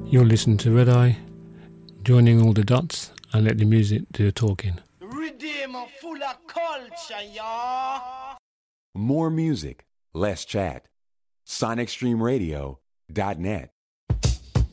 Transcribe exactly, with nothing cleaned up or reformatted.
You're listening to Red Eye, joining all the dots and let the music do the talking. Redeemer full of culture, y'all. More music, less chat. Sonic Stream Radio dot net.